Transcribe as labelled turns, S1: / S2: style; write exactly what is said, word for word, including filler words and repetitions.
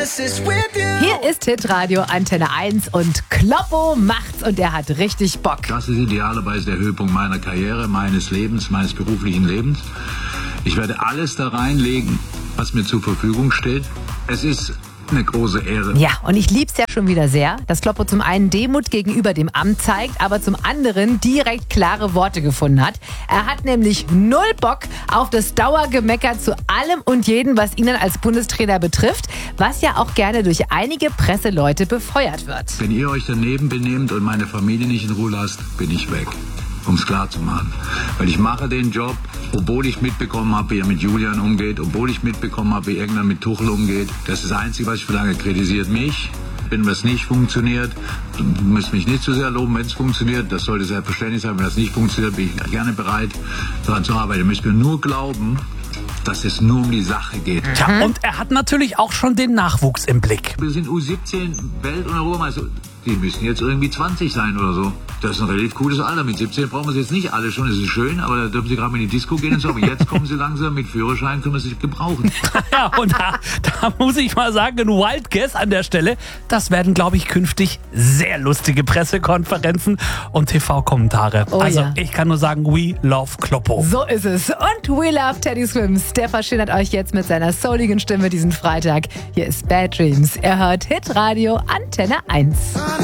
S1: Hier ist Hitradio Antenne eins und Kloppo macht's und er hat richtig Bock.
S2: Das ist idealerweise der Höhepunkt meiner Karriere, meines Lebens, meines beruflichen Lebens. Ich werde alles da reinlegen, was mir zur Verfügung steht. Es ist eine große Ehre.
S1: Ja, und ich lieb's ja schon wieder sehr, dass Kloppo zum einen Demut gegenüber dem Amt zeigt, aber zum anderen direkt klare Worte gefunden hat. Er hat nämlich null Bock auf das Dauergemecker zu allem und jedem, was ihn als Bundestrainer betrifft, was ja auch gerne durch einige Presseleute befeuert wird.
S2: Wenn ihr euch daneben benehmt und meine Familie nicht in Ruhe lasst, bin ich weg. Um es klar zu machen. Weil ich mache den Job, obwohl ich mitbekommen habe, wie er mit Julian umgeht, obwohl ich mitbekommen habe, wie irgendwann mit Tuchel umgeht. Das ist das Einzige, was ich verlange. Kritisiert mich. Wenn was nicht funktioniert, müsst mich nicht zu sehr loben, wenn es funktioniert. Das sollte selbstverständlich sein. Wenn das nicht funktioniert, bin ich gerne bereit, daran zu arbeiten. Ihr müsst mir nur glauben, dass es nur um die Sache geht.
S3: Tja, und er hat natürlich auch schon den Nachwuchs im Blick.
S2: Wir sind U siebzehn Welt- und Europameister. Die müssen jetzt irgendwie zwanzig sein oder so. Das ist ein relativ cooles Alter. Mit siebzehn brauchen wir sie jetzt nicht alle schon. Das ist schön, aber da dürfen sie gerade mal in die Disco gehen und so. Aber jetzt kommen sie langsam mit Führerschein, können wir sie gebrauchen.
S3: Ja, und da, da muss ich mal sagen, ein Wild Guess an der Stelle. Das werden, glaube ich, künftig sehr lustige Pressekonferenzen und T V-Kommentare.
S1: Oh,
S3: also
S1: ja.
S3: ich kann nur sagen, we love Kloppo.
S1: So ist es. Und we love Teddy Swims. Der verschönert euch jetzt mit seiner souligen Stimme diesen Freitag. Hier ist Bad Dreams. Er hört Hitradio Antenne eins.